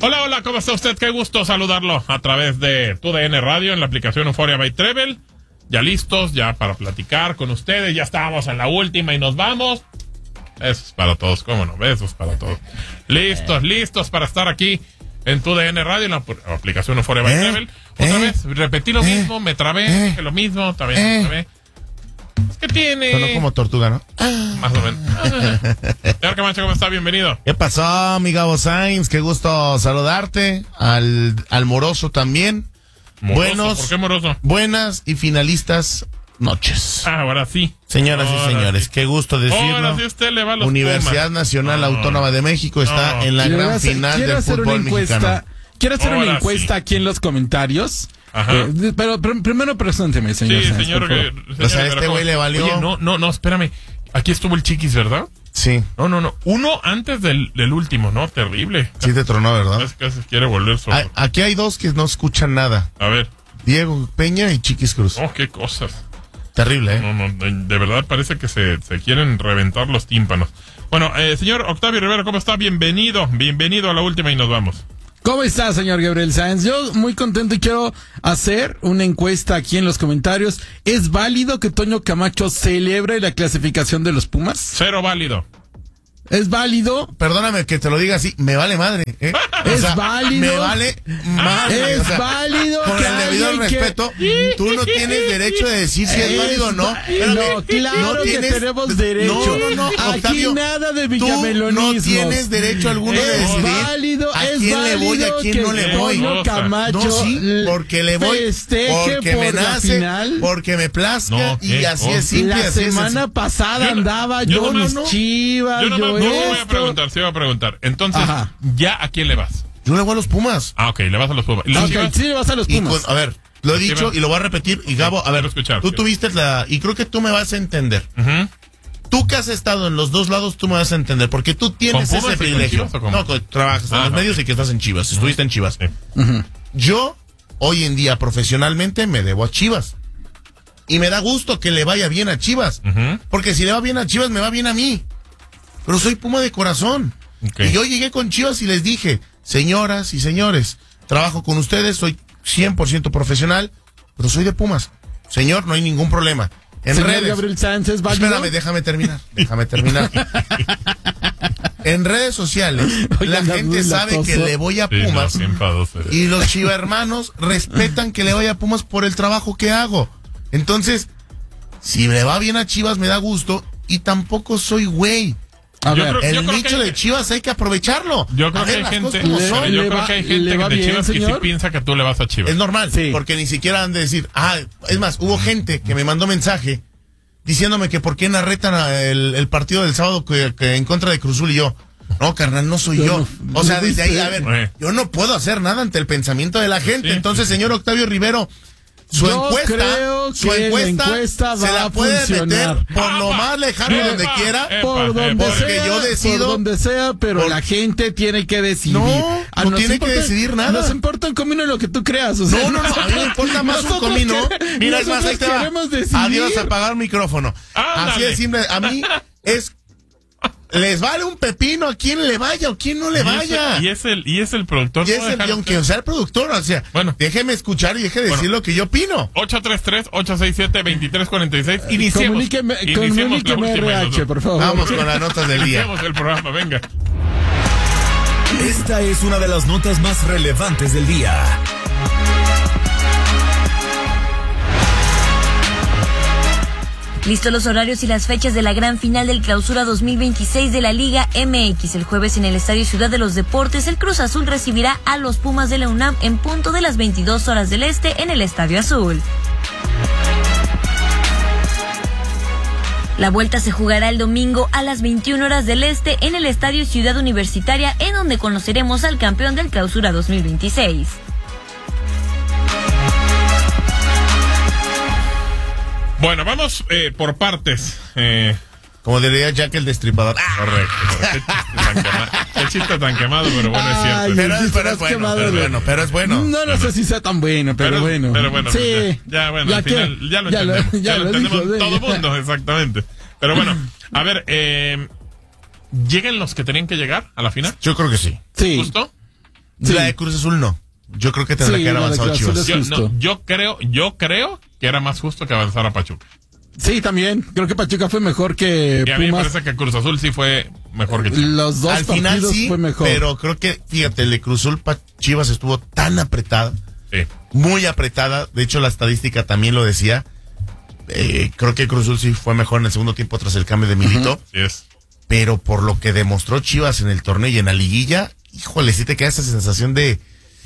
Hola, ¿cómo está usted? Qué gusto saludarlo a través de TUDN Radio en la aplicación Euphoria by Travel. Ya listos, ya para platicar con ustedes. Ya estábamos en la última y nos vamos. Besos para todos, ¿cómo no? Besos para todos. Listos para estar aquí en TUDN Radio en la aplicación Euphoria by Travel. Otra vez, repetí lo mismo, me trabé, dije lo mismo, también me trabé. ¿Qué tiene? Sonó como tortuga, ¿no? Más o menos. Señor Camacho, ¿cómo está? Bienvenido. ¿Qué pasó, mi Gabo Sainz? Qué gusto saludarte. Al moroso también. Moroso, ¿por qué moroso? Buenas y finalistas noches. Ahora sí. Señoras y señores, qué gusto decirlo. Ahora sí usted le va a los Universidad Pumas. Nacional Autónoma de México está en la gran final del fútbol mexicano. Quiero hacer Ahora una encuesta sí. aquí en los comentarios. Ajá. Pero primero presénteme, señor. Sí, Sáenz, señor. por favor. O sea, este güey le valió. Oye, no, espérame. Aquí estuvo el Chiquis, ¿verdad? Sí. No. Uno antes del último, ¿no? Terrible. Sí te tronó, ¿verdad? Casi quiere volver solo. Aquí hay dos que no escuchan nada. A ver. Diego Peña y Chiquis Cruz. Oh, qué cosas. Terrible, ¿eh? No, de verdad parece que se quieren reventar los tímpanos. Bueno, señor Octavio Rivera, ¿cómo está? Bienvenido a la última y nos vamos. ¿Cómo está, señor Gabriel Sáenz? Yo muy contento y quiero hacer una encuesta aquí en los comentarios. ¿Es válido que Toño Camacho celebre la clasificación de los Pumas? Cero válido. ¿Es válido? Perdóname que te lo diga así, me vale madre, ¿eh? ¿Es válido? Me vale madre. ¿Es válido Con que el debido alguien respeto, tú no tienes derecho de decir si es válido o no. No, claro que tenemos derecho. No, Octavio, aquí nada de tú villamelonismos. no tienes derecho alguno de Es decidir válido, a quién le voy y a quién no le voy. Toño Camacho No, sí, porque le voy, festeje porque me por la nace, final. porque me plazca, No, y así es simple. La así es semana pasada andaba yo mis chivas, Yo no voy a esto. preguntar, se iba a preguntar. Entonces, Ajá. ¿ya a quién le vas? Yo le voy a los Pumas. Ah, ok, le vas a los Pumas. ¿Y los Ok, Chivas? sí, vas a los Y Pumas. a ver, lo he Sí, dicho va. y lo voy a repetir. Y Gabo, a ver, quiero escuchar, tú quiero. tuviste y creo que tú me vas a entender. Ujú. Tú que has estado en los dos lados, tú me vas a entender, porque tú tienes ¿Con Pumas ese y con privilegio. Chivas o cómo? No, trabajas en Ajá. los medios y que estás en Chivas, estuviste en Chivas. Sí. Yo, hoy en día, profesionalmente, me debo a Chivas. Y me da gusto que le vaya bien a Chivas. Ujú. Porque si le va bien a Chivas, me va bien a mí. Pero soy Puma de corazón. Ok. Y yo llegué con Chivas y les dije, señoras y señores, trabajo con ustedes, soy 100% profesional, pero soy de Pumas. Señor, no hay ningún problema. En Señor redes. Gabriel Sáenz, ¿es válido? Espérame, déjame terminar. En redes sociales, Oye, la anda gente muy sabe latoso. que le voy a Sí, Pumas. no, qué enfadoso eres. Y los chivermanos respetan que le vaya a Pumas por el trabajo que hago. Entonces, si le va bien a Chivas, me da gusto. Y tampoco soy güey. A Yo ver, creo- El nicho de Chivas hay que aprovecharlo. Yo creo A que ver, hay las gente, cosas como son. yo ¿Le creo va- que hay le gente va de bien, Chivas que sí señor? piensa que tú le vas a Chivas. Es normal, Sí. porque ni siquiera han de decir, es más, hubo gente que me mandó mensaje diciéndome que por qué narretan el partido del sábado que en contra de Cruz Azul y yo. No, carnal, no soy yo. No, O sea, no desde ahí, viste. a ver, yo no puedo hacer nada ante el pensamiento de la gente. Sí, Entonces, sí, señor Octavio Rivero, su Yo creo encuesta, que la encuesta se va la a puede funcionar. meter por lo más lejano Epa, donde quiera. epa, por donde porque sea, yo decido- por donde sea, pero por- la gente tiene que decidir. No, no nos tiene que decidir nada. Nos importa un comino lo que tú creas. O sea, No, a mí me importa más un nosotros comino. Mira, es más, nosotros ahí te va. queremos decidir. Adiós, apagar el micrófono. Ándale. Así de simple. A mí les vale un pepino a quien le vaya o quien no le vaya. Y es el productor. Y es ¿no? el, Dejar- y aunque sea el productor, o sea, Bueno. déjeme escuchar y deje de decir lo que yo opino. 833-867-2346. Iniciemos. Comuníqueme Iniciemos la última y RH, nosotros. por favor. Vamos con las notas del día. Iniciemos el programa, venga. Esta es una de las notas más relevantes del día. Listos los horarios y las fechas de la gran final del Clausura 2026 de la Liga MX. El jueves en el Estadio Ciudad de los Deportes, el Cruz Azul recibirá a los Pumas de la UNAM en punto de las 22 horas del Este en el Estadio Azul. La vuelta se jugará el domingo a las 21 horas del Este en el Estadio Ciudad Universitaria, en donde conoceremos al campeón del Clausura 2026. Bueno, vamos por partes. Como diría Jack el Destripador. Correcto. Qué chiste tan quemado, pero bueno, es cierto. Ay, Pero el es chiste más bueno, quemado pero es de- bueno, pero es bueno. No sé si sea tan bueno, pero bueno. Pero bueno, Sí. pues ya bueno, Ya al que- final ya lo entendemos. Ya lo dijo, entendemos sí. todo mundo, exactamente. Pero bueno, a ver, ¿llegan los que tenían que llegar a la final? Yo creo que sí. Sí. ¿Justo? Sí. La de Cruz Azul no. Yo creo que tendrá Sí, que haber la de avanzado Cruz Azul Chivas. es justo. Yo creo que era más justo que avanzara Pachuca. Sí, también. Creo que Pachuca fue mejor que Y a mí me Pumas. parece que Cruz Azul sí fue mejor que Chivas. Los dos Al final partidos sí, fue mejor. pero creo que, fíjate, el de Cruz Azul Chivas estuvo tan apretada, Sí. muy apretada. De hecho, la estadística también lo decía. Creo que Cruz Azul sí fue mejor en el segundo tiempo tras el cambio de Milito. Sí es. Pero por lo que demostró Chivas en el torneo y en la liguilla, híjole, sí te queda esa sensación de...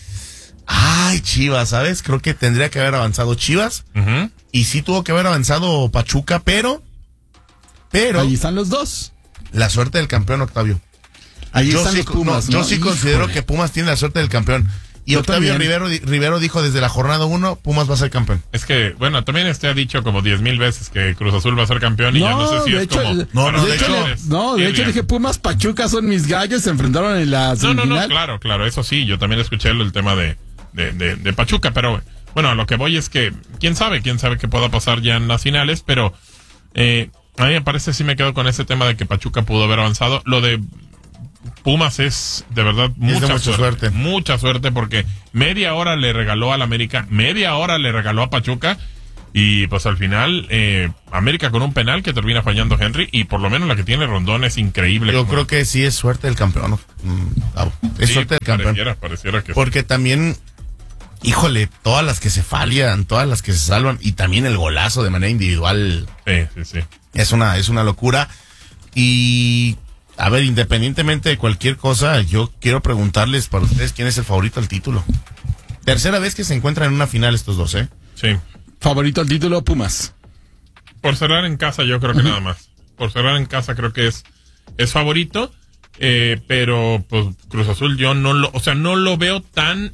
Ay, Chivas, ¿sabes? Creo que tendría que haber avanzado Chivas. Ujú. Y sí tuvo que haber avanzado Pachuca, pero Ahí están los dos. la suerte del campeón, Octavio. Ahí Yo están sí, los Pumas. yo ¿no? sí considero Híjole. que Pumas tiene la suerte del campeón. Y Yo Octavio también. Rivero dijo desde la jornada 1, Pumas va a ser campeón. Es que, bueno, también ha dicho como 10,000 veces que Cruz Azul va a ser campeón y ya no sé si de es hecho, como... No, para no, de ustedes, hecho, de hecho Irria. dije Pumas, Pachuca son mis gallos, se enfrentaron en la No, semifinal. claro, eso sí, yo también escuché el tema de Pachuca, pero bueno, a lo que voy es que quién sabe qué pueda pasar ya en las finales, pero a mí me parece, sí me quedo con ese tema de que Pachuca pudo haber avanzado. Lo de Pumas es de verdad mucha suerte. Mucha suerte porque media hora le regaló al América, media hora le regaló a Pachuca y pues al final América con un penal que termina fallando Henry y por lo menos la que tiene Rondón es increíble. Yo creo que sí es suerte del campeón. ¿No? Es sí, suerte del campeón. pareciera que Porque también, híjole, todas las que se fallan, todas las que se salvan y también el golazo de manera individual sí. es una locura. Y a ver, independientemente de cualquier cosa, yo quiero preguntarles para ustedes quién es el favorito al título. Tercera vez que se encuentran en una final estos dos, ¿eh? Sí. Favorito al título, Pumas. Por cerrar en casa, yo creo que nada más. Por cerrar en casa, creo que es favorito. Pero, pues, Cruz Azul, yo no lo veo tan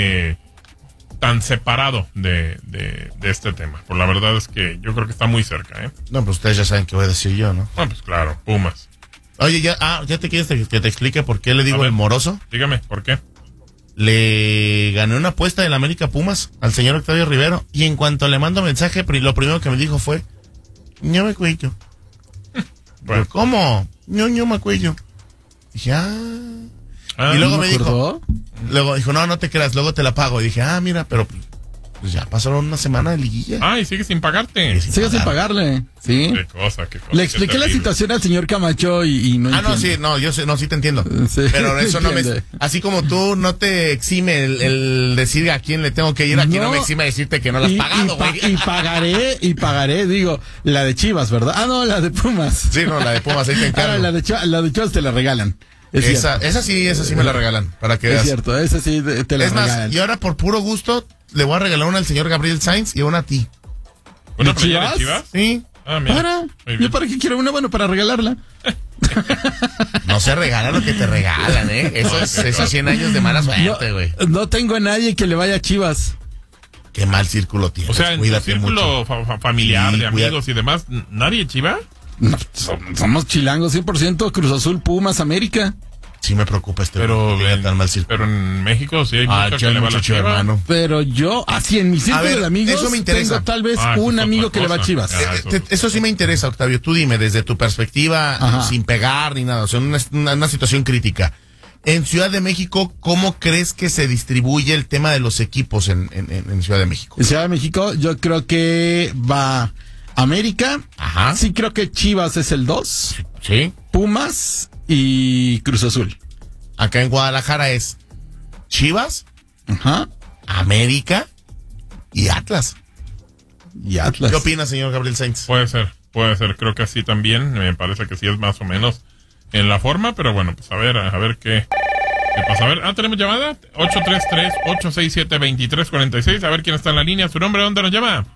separado de este tema. Por la verdad es que yo creo que está muy cerca, ¿eh? No, pues ustedes ya saben qué voy a decir yo, ¿no? Bueno, pues claro, Pumas. Oye, ya te quieres que te explique por qué le A digo ver. el moroso. Dígame, ¿por qué? Le gané una apuesta del América Pumas al señor Octavio Rivero y en cuanto le mando mensaje, lo primero que me dijo fue, no me cuello. Bueno. ¿Cómo? No me cuello. Dije, y luego ¿No me dijo, acordó? luego dijo, no te creas, luego te la pago. Y dije, mira, pero pues ya pasaron una semana de liguilla. Ay, sigue sin pagarte. Sí. Sigue sin pagarle. Sí. Qué cosa. Le expliqué qué la terrible. situación al señor Camacho y no No, entiende. sí, no, yo sé, no, sí te entiendo. Sí, Pero eso no me, entiende. así como tú no te exime el decir a quién le tengo que ir, aquí no me exime decirte que no lo has pagado, güey. Y pagaré, digo, la de Chivas, ¿verdad? No, la de Pumas. Sí, no, la de Pumas, ahí te encargo. Ahora, la de Chivas te la regalan. Es Esa sí me la regalan, para que Es veas. cierto, esa sí te la Es más, regalan. y ahora por puro gusto, le voy a regalar una al señor Gabriel Sainz y una a ti. ¿Una ¿De playera de Chivas? Chivas? Sí. Ah, mira. Para. Muy ¿Yo bien. para qué quiero una? Bueno, para regalarla. No se regala lo que te regalan, ¿eh? Esos 100 años de mala suerte, güey. No tengo a nadie que le vaya a Chivas. Qué mal círculo tienes. O sea, en tu Cuídate círculo mucho. familiar, Sí, de amigos y demás, ¿nadie Chiva? No, somos chilangos 100%, Cruz Azul, Pumas, América. Sí me preocupa Pero, que tan mal círculo. pero en México sí hay mucho que le va a la muchacho, Chiva. hermano. Pero yo, así en mi círculo ver, de amigos, eso me interesa. tengo tal vez Ah, eso un es amigo otra que le va a cosa. Chivas. Ah, Eso sí me interesa, Octavio. Tú dime, desde tu perspectiva, Ajá. sin pegar ni nada, o sea, una situación crítica. En Ciudad de México, ¿cómo crees que se distribuye el tema de los equipos en Ciudad de México? En Ciudad de México, yo creo que va América. Ajá. Sí, creo que Chivas es el 2. Sí. Pumas y Cruz Azul. Acá en Guadalajara es Chivas, Ajá. América y Atlas. Y Atlas. ¿Qué opina, señor Gabriel Sainz? Puede ser. Creo que así también. Me parece que sí es más o menos en la forma, pero bueno, pues a ver qué pasa. A ver, tenemos llamada. 833-867-2346. A ver quién está en la línea. ¿Su nombre? ¿Dónde nos llama?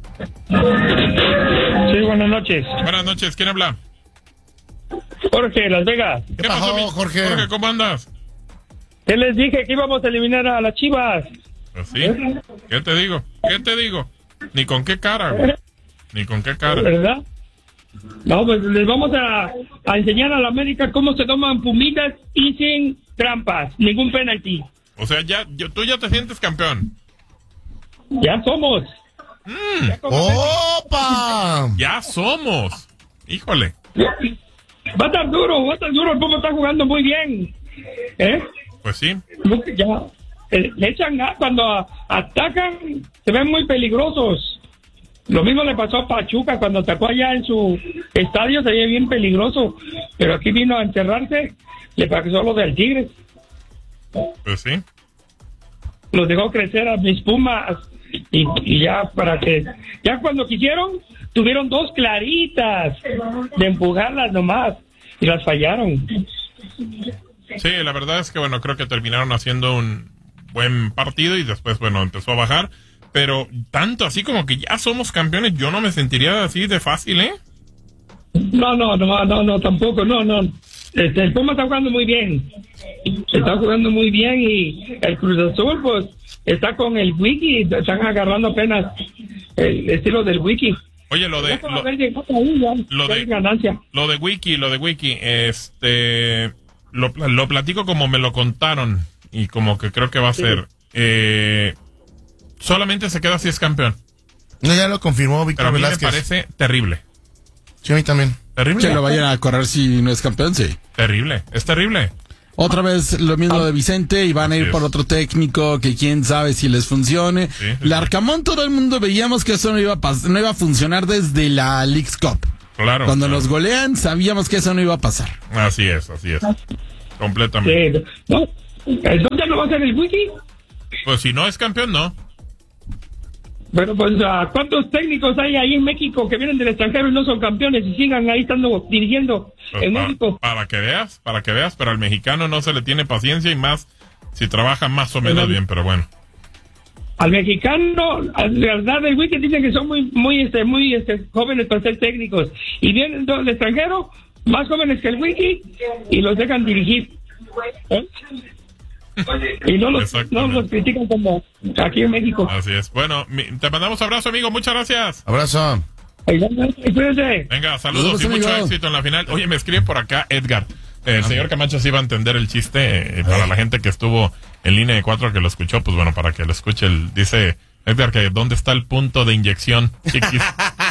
Sí, buenas noches. Buenas noches. ¿Quién habla? Jorge, Las Vegas. ¿Qué pasó, mi- Jorge? Jorge, ¿cómo andas? ¿Qué les dije? Que íbamos a eliminar a las Chivas. Pues sí. ¿Qué te digo? Ni con qué cara, güey. Ni con qué cara. ¿Verdad? No, pues les vamos a enseñar a la América cómo se toman pumitas y sin trampas. Ningún penalti. O sea, tú ya te sientes campeón. Ya somos. Ya como- ¡Opa! Ya somos. Híjole. Va a estar duro. El Puma está jugando muy bien. ¿Eh? Pues sí. Ya, le echan gas cuando atacan, se ven muy peligrosos. Lo mismo le pasó a Pachuca cuando atacó allá en su estadio, se veía bien peligroso, pero aquí vino a encerrarse, le pasó lo del Tigres. Pues sí. Los dejó crecer a mis Pumas y ya para que, ya cuando quisieron, tuvieron 2 claritas de empujarlas nomás y las fallaron. Sí, la verdad es que, bueno, creo que terminaron haciendo un buen partido y después, bueno, empezó a bajar. Pero tanto así como que ya somos campeones, yo no me sentiría así de fácil, ¿eh? No, tampoco, no. El Puma está jugando muy bien. Está jugando muy bien y el Cruz Azul, pues, está con el Wiki, están agarrando apenas el estilo del Wiki. Oye, lo de ganancia. Lo de Wiki, lo platico como me lo contaron y como que creo que va a ser. Solamente se queda si es campeón. No, ya lo confirmó Víctor Pero a mí Velázquez. me parece terrible. Sí, a mí también. Terrible. Que lo vayan a correr si no es campeón, sí. Terrible, es terrible. Otra vez lo mismo de Vicente y van a ir Así por es. otro técnico que quién sabe si les funcione. Sí. Larcamón, todo el mundo veíamos que eso no iba a funcionar desde la Leagues Cup. Claro. Cuando claro. nos golean, sabíamos que eso no iba a pasar. Así es. Completamente. No, entonces no va a ser el Wiki. Pues si no es campeón, no. Bueno, pues, ¿cuántos técnicos hay ahí en México que vienen del extranjero y no son campeones y sigan ahí estando dirigiendo Pues en México? para que veas, pero al mexicano no se le tiene paciencia y más si trabaja más o menos bien, pero bueno. Al mexicano, la verdad, el Wiki dicen que son muy jóvenes para ser técnicos y vienen del extranjero, más jóvenes que el Wiki y los dejan dirigir. ¿Eh? Y no los critican como aquí en México. Así es. Bueno, te mandamos abrazo, amigo. Muchas gracias. Abrazo. Cuídense. Venga, saludos y mucho éxito en la final. Oye, me escribe por acá Edgar. El señor Camacho sí va a entender el chiste. Para la gente que estuvo en línea de 4 que lo escuchó, pues bueno, para que lo escuche, dice Edgar que ¿dónde está el punto de inyección, chiquis?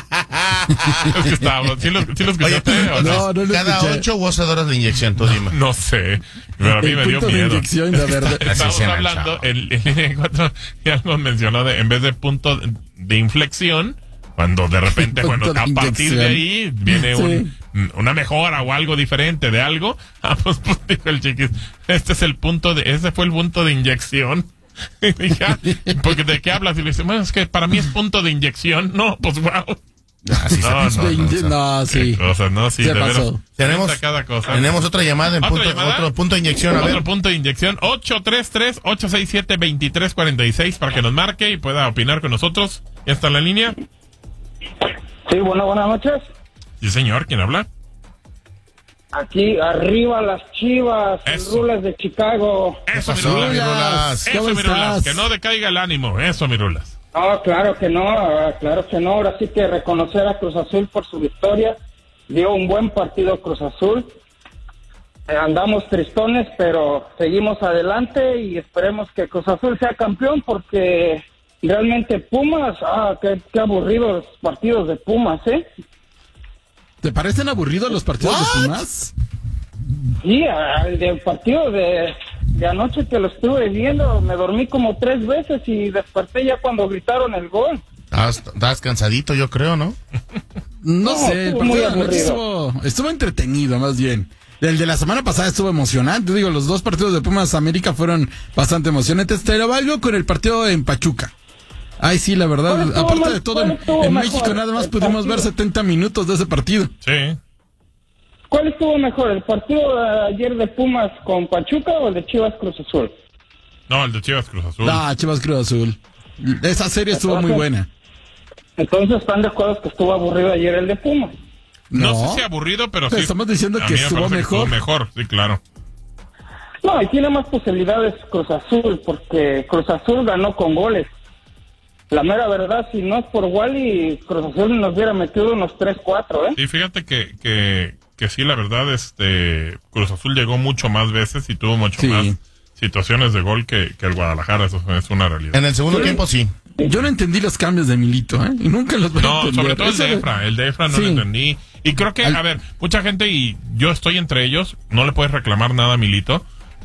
Es que estábamos. ¿Sí lo escuchaste? Oye, No lo cada escuché. 8 o 12 horas de inyección, tú dime. No sé, pero a mí El me dio punto de miedo. inyección, la verdad. Estamos se llama el hablando chavo. en línea de 4 y algo mencionó en vez de punto de inflexión, cuando de repente, Punto bueno, de a partir de ahí viene Sí. una mejora o algo diferente de algo. Pues dijo el chiquis, ese fue el punto de inyección. Y dije, porque ¿de qué hablas? Y le dice, bueno, es que para mí es punto de inyección. No, pues wow. Así se pasó. No, sí. Qué cosas, no, sí, Se de pasó. veras. Tenemos, Piensa cada cosa. tenemos otra llamada en ¿Otra llamada? otro punto de inyección. A Otro ver. punto de inyección, 833-867-2346 para que nos marque y pueda opinar con nosotros. ¿Ya está en la línea? Sí, buenas noches. Sí, señor, ¿quién habla? Aquí arriba las Chivas, Eso. Rulas de Chicago. Eso, mi pasó, Rulas. mi Rulas? Eso, ¿Cómo mi Rulas. estás? Que no decaiga el ánimo. Eso, mi Rulas. No, claro que no. Ahora sí que reconocer a Cruz Azul por su victoria. Dio un buen partido Cruz Azul. Andamos tristones, pero seguimos adelante y esperemos que Cruz Azul sea campeón porque realmente Pumas, qué aburridos partidos de Pumas, ¿eh? ¿Te parecen aburridos los partidos de Pumas? Sí, el partido de anoche que lo estuve viendo, me dormí como 3 veces y desperté ya cuando gritaron el gol. Estás cansadito, yo creo, ¿no? No No, sé, el estuvo partido muy de anoche aburrido. estuvo entretenido, más bien. El de la semana pasada estuvo emocionante. Digo, los 2 partidos de Pumas América fueron bastante emocionantes. Pero algo con el partido en Pachuca. Ay, sí, la verdad. ¿Cuál estuvo Aparte más- de todo, cuál estuvo en mejor? México nada más El pudimos ver partido. 70 minutos de ese partido. Sí. ¿Cuál estuvo mejor, el partido de ayer de Pumas con Pachuca o el de Chivas Cruz Azul? No, el de Chivas Cruz Azul. Chivas Cruz Azul. Esa serie estuvo muy buena. Entonces están de acuerdo que estuvo aburrido ayer el de Pumas. No sé si aburrido, pero sí. Estamos diciendo A que mí me estuvo parece mejor. mejor, sí, claro. No, y tiene más posibilidades Cruz Azul, porque Cruz Azul ganó con goles. La mera verdad, si no es por Wally, Cruz Azul nos hubiera metido unos 3-4, ¿eh? Sí, fíjate que sí, la verdad, Cruz Azul llegó mucho más veces y tuvo mucho Sí. más situaciones de gol que el Guadalajara, eso es una realidad. En el segundo tiempo, sí. Yo no entendí los cambios de Milito, ¿eh? Y nunca los voy a No, entender. sobre todo el de Efra no Sí. lo entendí. Y creo que, a ver, mucha gente, y yo estoy entre ellos, no le puedes reclamar nada a Milito,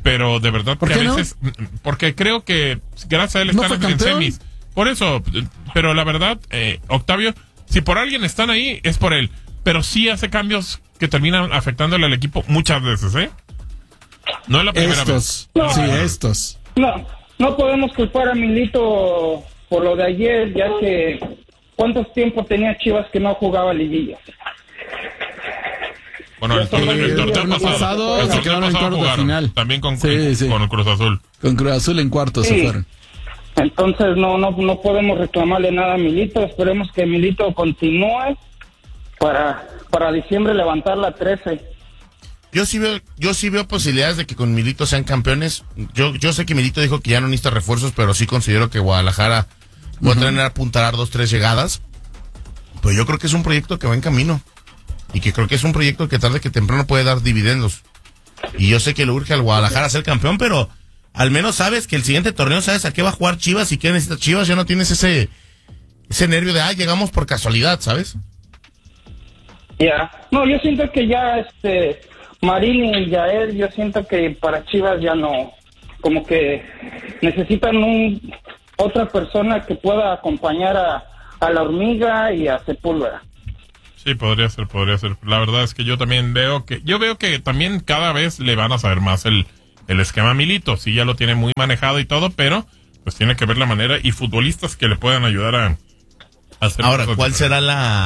pero de verdad ¿Por que a qué no? veces, porque creo que gracias a él ¿No están fue en campeón? semis. Por eso, pero la verdad, Octavio, si por alguien están ahí, es por él. Pero sí hace cambios que terminan afectándole al equipo muchas veces, ¿eh? No es la primera vez. Estos. Sí, estos. No podemos culpar a Milito por lo de ayer, ya que ¿cuántos tiempos tenía Chivas que no jugaba liguilla? Bueno, el torneo pasado se quedaron en cuartos de jugaron, final. también con Sí. el Cruz Azul. Con Cruz Azul en cuartos Sí. se fueron. Entonces no podemos reclamarle nada a Milito. Esperemos que Milito continúe para diciembre levantar la 13. Yo sí veo posibilidades de que con Milito sean campeones. Yo sé que Milito dijo que ya no necesita refuerzos, pero sí considero que Guadalajara va a tener a apuntar 2-3 llegadas. Pues yo creo que es un proyecto que va en camino. Y que creo que es un proyecto que tarde que temprano puede dar dividendos. Y yo sé que le urge al Guadalajara ser campeón, pero al menos sabes que el siguiente torneo sabes a qué va a jugar Chivas y qué necesita Chivas. Ya no tienes ese nervio de, llegamos por casualidad, ¿sabes? Ya. No, yo siento que ya Marín y Yael, yo siento que para Chivas ya no, como que necesitan otra persona que pueda acompañar a la Hormiga y a Sepúlveda. Sí, podría ser. La verdad es que yo también veo que también cada vez le van a saber más el esquema Milito. Sí, ya lo tiene muy manejado y todo, pero pues tiene que ver la manera y futbolistas que le puedan ayudar a hacer. Ahora, cosas ¿cuál diferentes. será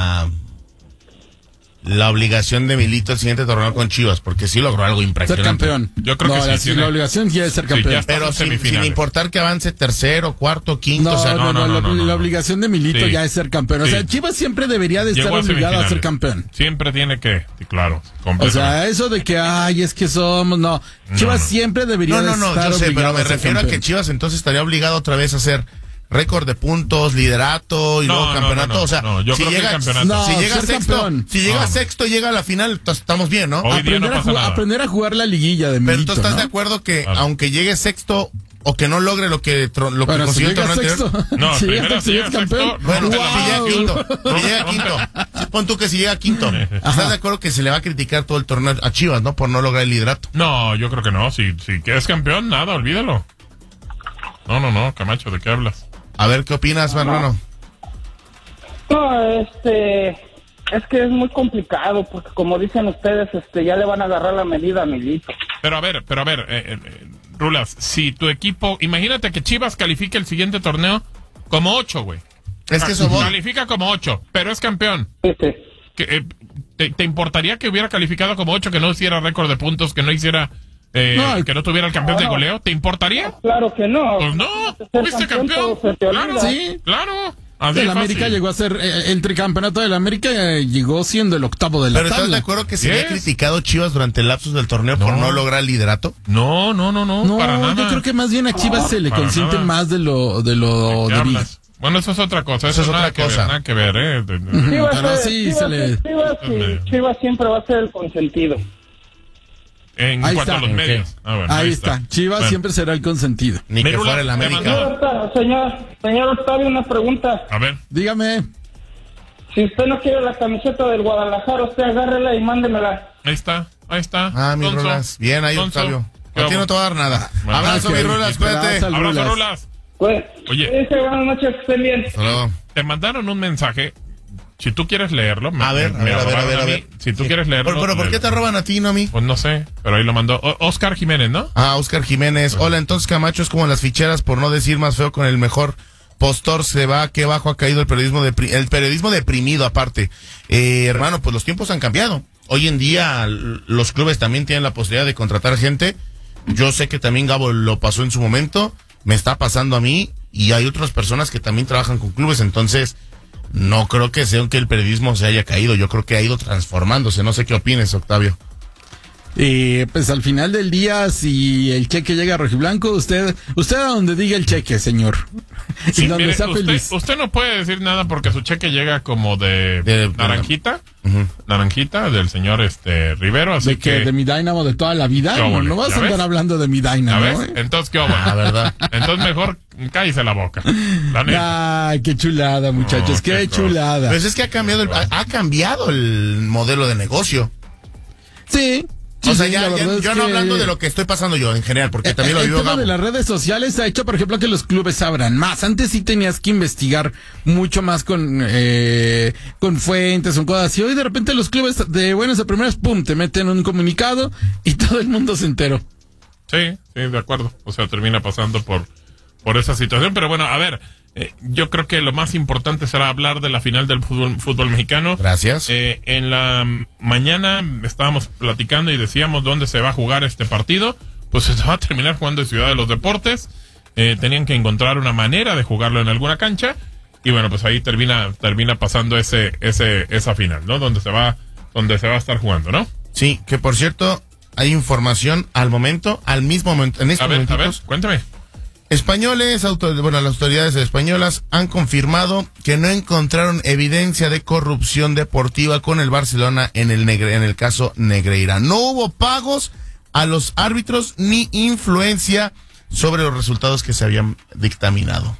la obligación de Milito el siguiente torneo con Chivas? Porque sí logró algo Ser impresionante. campeón. Yo creo que sí tiene. La obligación ya es ser Sí, campeón. ya está. Pero sin Semifinales. importar que avance tercero, cuarto, quinto, No, o sea, no, no. la obligación de Milito Sí. ya es ser campeón. O Sí. sea, Chivas siempre debería de estar Llegó a obligado a ser semifinales. campeón. Siempre tiene que, sí, claro, O completamente. sea, eso de que, es que somos, no. Chivas no. siempre debería de No, estar yo sé, pero obligado me a ser refiero a campeón. que Chivas entonces estaría obligado otra vez a hacer récord de puntos, liderato y No, luego no, campeonato. no, o sea, no, yo si creo que llega, campeonato. No, si llega ser sexto, campeón. si llega No. sexto y llega a la final, entonces estamos bien, ¿no? Hoy día no pasa nada. Aprender a jugar la liguilla de Pero Milito, tú estás ¿no? de acuerdo que Claro. aunque llegue sexto o que no logre lo que Bueno, si consiguió el llega torneo sexto, anterior. No, si llega primero sexto si y es llega campeón. sexto, Bueno, Rompe si la llega Wow. quinto, si llega quinto, pon tú que si llega quinto, ¿estás de acuerdo que se le va a criticar todo el torneo a Chivas, no? Por no lograr el liderato. No, yo creo que no. Si que es campeón, nada, olvídalo. No, Camacho, ¿de qué hablas? A ver, ¿qué opinas, hermano? No, es que es muy complicado, porque como dicen ustedes, ya le van a agarrar la medida a Milito. Pero a ver, Rulas, si tu equipo, imagínate que Chivas califique el siguiente torneo como 8, güey. Es que eso voy. Califica como 8, pero es campeón. Sí. ¿Te importaría que hubiera calificado como 8, que no hiciera récord de puntos, que no hiciera, que no tuviera el campeón de goleo? ¿Te importaría? Claro que no. Pues no, Ser fuiste campeón. se te Claro, olvida. Sí. claro. Así El de América fácil. llegó a ser el tricampeonato del América, llegó siendo el octavo de la Pero ¿estás de tabla. acuerdo que se le ha Yes. criticado Chivas durante el lapsus del torneo por No. no lograr el liderato? No, No, para nada. yo creo que más bien a Chivas se le para consiente nada. más de lo ¿De qué debido. hablas? Bueno, eso es otra cosa. Eso es otra nada que cosa. ver, nada que ver, Pero sí, se le... Chivas siempre va a ser el consentido. En Ahí cuanto está. a los medios. Ah, bueno, Ahí está. Chivas Bueno. siempre será el consentido. Ni que Merula, fuera el te América. mandó- Señor Octavio, una pregunta. A ver, Dígame. Si usted no quiere la camiseta del Guadalajara, usted agárrela y mándemela. ahí está. Ah, mis Sonso. Rolas. Bien ahí, Sonso. Octavio. ¿Qué A ti hago? no te va a dar nada. Bueno. Abrazo, Ok, mis Rolas, cuídate. abrazo. Abrazo, Rulas. Rulas. Pues, Oye. buenas noches, que estén bien. Hasta luego. Te mandaron un mensaje. Si tú quieres leerlo, A ver. mí. Si tú quieres leerlo. Pero ¿por qué léelo. te roban a ti, no a mí? Pues no sé, pero ahí lo mandó Oscar Jiménez, ¿no? Oscar Jiménez. Hola, entonces Camacho es como las ficheras, por no decir más feo, con el mejor postor se va, qué bajo ha caído el periodismo deprimido aparte. Hermano, pues los tiempos han cambiado. Hoy en día los clubes también tienen la posibilidad de contratar gente. Yo sé que también Gabo lo pasó en su momento, me está pasando a mí y hay otras personas que también trabajan con clubes, entonces no creo que sea que el periodismo se haya caído, yo creo que ha ido transformándose. No sé qué opines, Octavio. Pues al final del día, si el cheque llega a Rojiblanco, usted a donde diga el cheque, señor. Sí, y donde mire, sea feliz. usted no puede decir nada porque su cheque llega como de naranjita, Ujú. naranjita del señor Rivero, así ¿De qué? que ¿De mi Dynamo de toda la vida? ¿Qué óvole? No vas ¿Ya a andar ves? hablando de mi ¿ya Dynamo, ves? Entonces qué óvole? La verdad. Entonces mejor cállese la boca. La neta. Ay, qué chulada, muchachos, No, qué qué cosa. chulada. Pues es que ha cambiado el modelo de negocio. Sí, O sea, Sí, ya, la verdad es yo no que- hablando de lo que estoy pasando yo en general, porque también lo el vivo tema Gabo. de las redes sociales ha hecho, por ejemplo, que los clubes abran más. Antes sí tenías que investigar mucho más con fuentes, con cosas así. Hoy de repente los clubes de buenas a primeras, pum, te meten un comunicado y todo el mundo se enteró. Sí, de acuerdo. O sea, termina pasando por esa situación. Pero bueno, a ver, yo creo que lo más importante será hablar de la final del fútbol mexicano. Gracias. En la mañana estábamos platicando y decíamos dónde se va a jugar este partido. Pues se va a terminar jugando en Ciudad de los Deportes. Tenían que encontrar una manera de jugarlo en alguna cancha. Y bueno, pues ahí termina pasando esa final, ¿no? Donde se va a estar jugando, ¿no? Sí, que por cierto, hay información al mismo momento, en estos A ver, momentitos. cuéntame. Las autoridades españolas han confirmado que no encontraron evidencia de corrupción deportiva con el Barcelona en el caso Negreira. No hubo pagos a los árbitros ni influencia sobre los resultados que se habían dictaminado.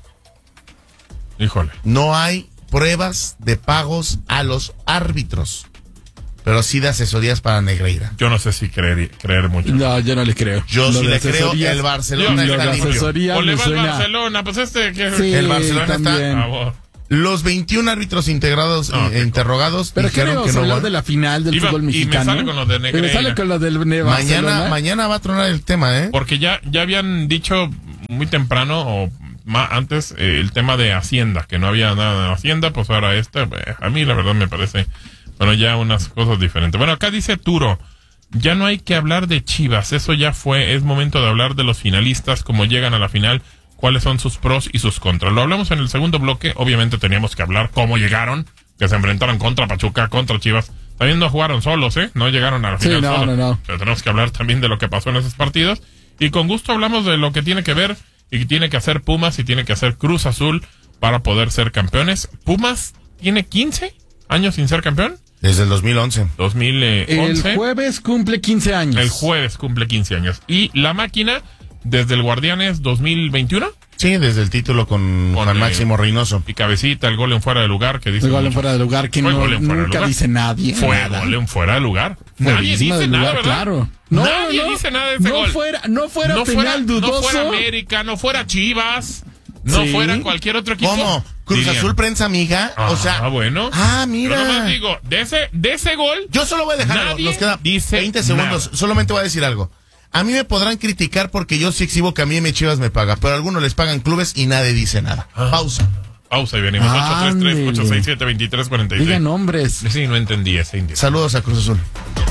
Híjole. No hay pruebas de pagos a los árbitros, pero sí de asesorías para Negreira. Yo no sé si creer mucho. No, yo no le creo. Yo Lo sí de le creo, asesorías- el Barcelona lo está de limpio. asesoría O le me va al suena- Barcelona, pues que Sí, El Barcelona también. Por favor. Los 21 árbitros integrados No, qué interrogados Pero ¿qué dijeron vamos que a no hablar van. de la final del fútbol y me mexicano? sale con lo de Negreira. Me sale con lo del Barcelona. Mañana va a tronar el tema, ¿eh? Porque ya habían dicho muy temprano o antes el tema de Hacienda, que no había nada de Hacienda, pues ahora a mí la verdad me parece, bueno, ya unas cosas diferentes. Bueno, acá dice Turo, ya no hay que hablar de Chivas, eso ya es momento de hablar de los finalistas, cómo llegan a la final, cuáles son sus pros y sus contras. Lo hablamos en el segundo bloque, obviamente teníamos que hablar cómo llegaron, que se enfrentaron contra Pachuca, contra Chivas. También no jugaron solos, no llegaron a la Sí, final no, solos. no. Pero tenemos que hablar también de lo que pasó en esos partidos. Y con gusto hablamos de lo que tiene que ver y que tiene que hacer Pumas y tiene que hacer Cruz Azul para poder ser campeones. Pumas tiene 15 años sin ser campeón. Desde el 2011. 2011. El jueves cumple 15 años. El jueves cumple 15 años. Y la máquina desde el Guardianes 2021. Sí, desde el título con Juan Máximo Reynoso. Y cabecita, el gol en fuera de lugar que dice. El gol en fuera de lugar que Fue no, gol en fuera de nunca lugar. dice nadie. Fue nada. gol en fuera de lugar. Nadie Fuerísima dice del nada, lugar, ¿verdad? claro. Nadie dice nada de ese gol. No fuera penal dudoso. No fuera América, no fuera Chivas, no Sí. fuera cualquier otro equipo. ¿Cómo? Cruz dirían. Azul prensa amiga. O sea. Bueno. Mira. Yo nomás digo, de ese gol. Yo solo voy a dejar algo. Nadie Nos queda dice 20 segundos. nada. Solamente voy a decir algo. A mí me podrán criticar porque yo sí exhibo que a mí Chivas me paga, pero a algunos les pagan clubes y nadie dice nada. Pausa. Pausa y venimos. 833-867-2346. Digan nombres. Sí, no entendí ese indio. Saludos a Cruz Azul.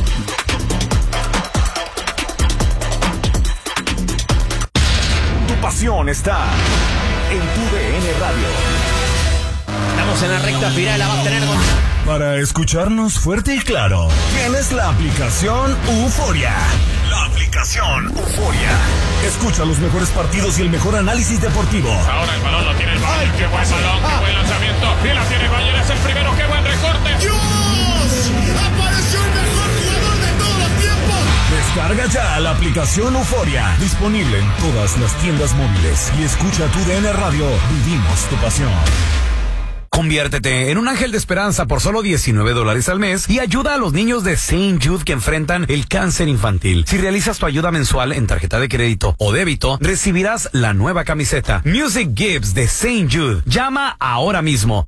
Tu pasión está en tu DN Radio. Estamos en la recta final, la va a tener Para escucharnos fuerte y claro, tienes la aplicación Euforia. La aplicación Euforia. Escucha los mejores partidos y el mejor análisis deportivo. Ahora el balón lo tiene el Bayern. Qué buen balón, qué buen lanzamiento. Y la tiene el Bayern, es el primero. Qué buen recorte. ¡Dios! ¡Apareció el mejor jugador de todos los tiempos! Descarga ya la aplicación Euforia. Disponible en todas las tiendas móviles. Y escucha tu DN Radio. Vivimos tu pasión. Conviértete en un ángel de esperanza por solo $19 al mes y ayuda a los niños de St. Jude que enfrentan el cáncer infantil. Si realizas tu ayuda mensual en tarjeta de crédito o débito, recibirás la nueva camiseta Music Gives de St. Jude. Llama ahora mismo.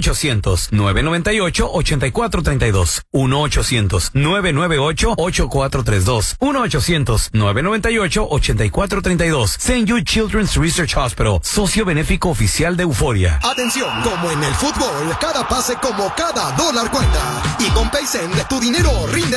1-800-998-8432. 1-800-998-8432. 1-800-998-8432. St. Jude Children's Research Hospital, socio benéfico oficial de Euforia. Atención, como en el fútbol, cada pase como cada dólar cuenta. Y con Paycen, tu dinero rinde